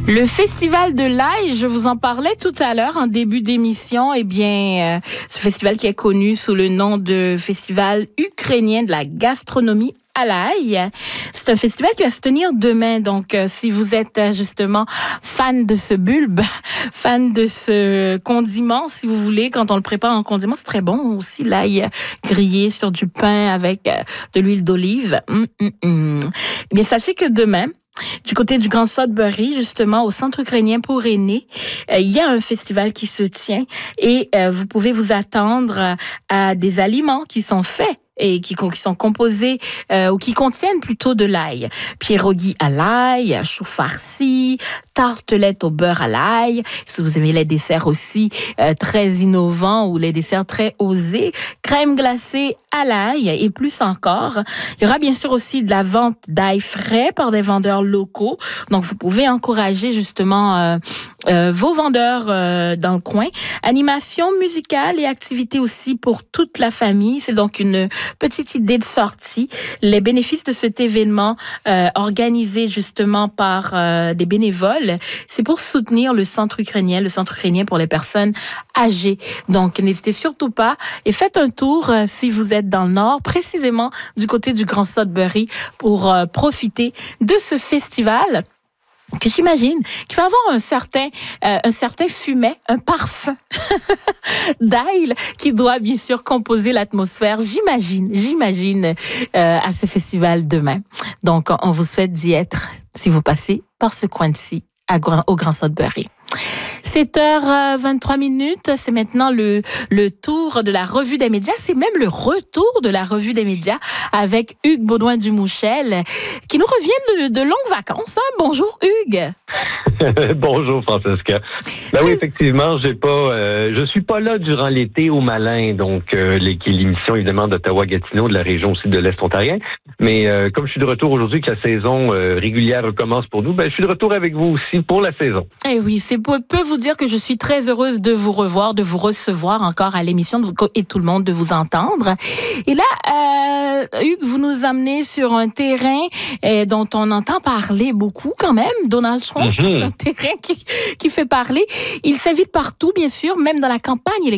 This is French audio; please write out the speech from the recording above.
Le festival de l'ail, je vous en parlais tout à l'heure en début d'émission. Eh bien, ce festival qui est connu sous le nom de Festival ukrainien de la gastronomie à l'ail. C'est un festival qui va se tenir demain. Donc, si vous êtes justement fan de ce bulbe, fan de ce condiment, si vous voulez, quand on le prépare en condiment, c'est très bon aussi, l'ail grillé sur du pain avec de l'huile d'olive. Eh bien, sachez que demain, du côté du Grand Sudbury, justement, au Centre ukrainien pour aînés, il y a un festival qui se tient et vous pouvez vous attendre à des aliments qui sont faits et qui sont composés ou qui contiennent plutôt de l'ail. Pierogi à l'ail, choux farcis, tartelettes au beurre à l'ail. Si vous aimez les desserts aussi très innovants ou les desserts très osés, crème glacée à l'ail et plus encore. Il y aura bien sûr aussi de la vente d'ail frais par des vendeurs locaux. Donc, vous pouvez encourager justement vos vendeurs dans le coin. Animation musicale et activités aussi pour toute la famille. C'est donc une petite idée de sortie. Les bénéfices de cet événement organisé justement par des bénévoles, c'est pour soutenir le centre ukrainien pour les personnes âgées. Donc, n'hésitez surtout pas et faites un tour si vous êtes dans le Nord, précisément du côté du Grand Sudbury, pour profiter de ce festival que j'imagine qu'il va avoir un certain fumet, un parfum d'ail qui doit bien sûr composer l'atmosphère, j'imagine, à ce festival demain. Donc, on vous souhaite d'y être si vous passez par ce coin-ci au Grand Sudbury. 7h23, c'est maintenant le tour de la revue des médias. C'est même le retour de la revue des médias avec Hugues Baudouin-Dumouchel qui nous revient de longues vacances. Hein? Bonjour Hugues. Bonjour Francesca. Ben oui, effectivement, je suis pas là durant l'été au Malin, donc qui est l'émission évidemment d'Ottawa-Gatineau, de la région aussi de l'Est ontarien. Mais comme je suis de retour aujourd'hui, que la saison régulière recommence pour nous, ben je suis de retour avec vous aussi pour la saison. Eh oui, peut vous dire que je suis très heureuse de vous revoir, de vous recevoir encore à l'émission et tout le monde de vous entendre. Et là, Hugues, vous nous amenez sur un terrain dont on entend parler beaucoup quand même, Donald Trump. C'est un terrain qui fait parler. Il s'invite partout, bien sûr, même dans la campagne électorale.